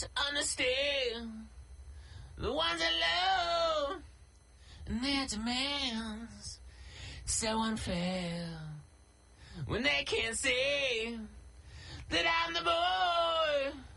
to understand the ones I love and their demands. So unfair when they can't see that I'm the boy